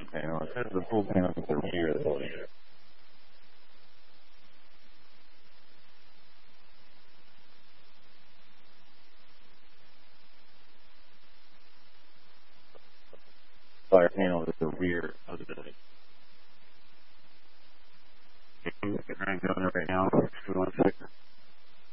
panel. It says the full panel is the rear of the building. Fire panel is the rear of the building. Okay, I'm going to go there right now. Just 1 sec.